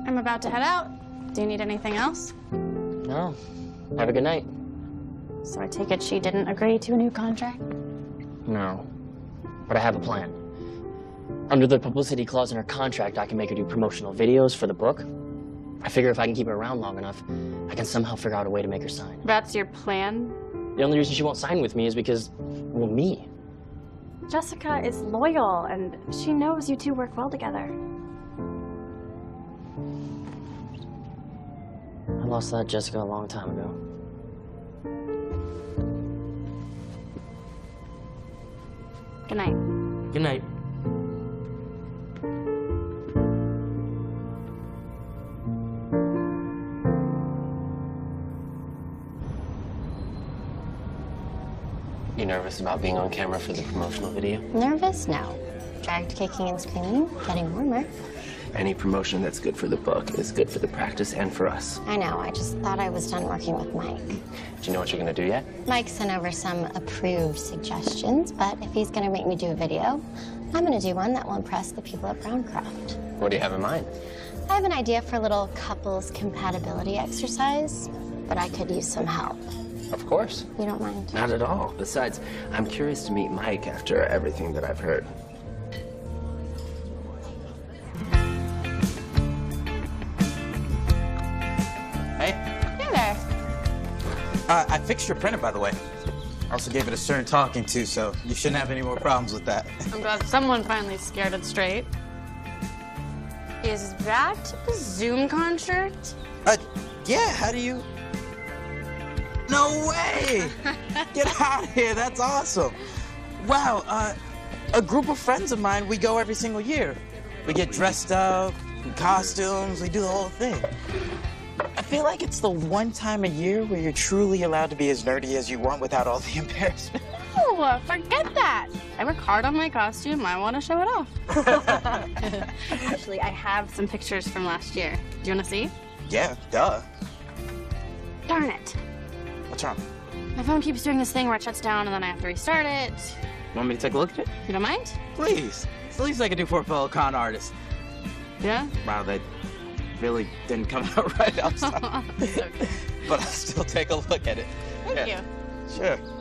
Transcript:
I'm about to head out. Do you need anything else? No. Have a good night. So I take it she didn't agree to a new contract? No. But I have a plan. Under the publicity clause in her contract, I can make her do promotional videos for the book. I figure if I can keep her around long enough, I can somehow figure out a way to make her sign. That's your plan? The only reason she won't sign with me is because, well, me. Jessica is loyal, and she knows you two work well together. I lost that Jessica a long time ago. Good night. Good night. You nervous about being on camera for the promotional video? Nervous? No. Dragged kicking and screaming, getting warmer. Any promotion that's good for the book is good for the practice and for us. I know, I just thought I was done working with Mike. Do you know what you're gonna do yet? Mike sent over some approved suggestions, but if he's gonna make me do a video, I'm gonna do one that will impress the people at Browncraft. What do you have in mind? I have an idea for a little couples compatibility exercise, but I could use some help. Of course. You don't mind? Not at all. Besides, I'm curious to meet Mike after everything that I've heard. Hey. Hey there. I fixed your printer, by the way. I also gave it a stern talking to, so you shouldn't have any more problems with that. I'm glad someone finally scared it straight. Is that a Zoom concert? Yeah, how do you... No way! Get out of here, that's awesome. Wow, a group of friends of mine, we go every single year. We get dressed up, in costumes, we do the whole thing. I feel like it's the one time a year where you're truly allowed to be as nerdy as you want without all the embarrassment. Oh, forget that. I work hard on my costume. I want to show it off. Actually, I have some pictures from last year. Do you want to see? Yeah, duh. Darn it. What's wrong? My phone keeps doing this thing where it shuts down and then I have to restart it. Want me to take a look at it? You don't mind? Please. It's the least I can do for a fellow con artist. Yeah? Wow, that really didn't come out right. I'm sorry. It's okay. But I'll still take a look at it. Thank you. Sure.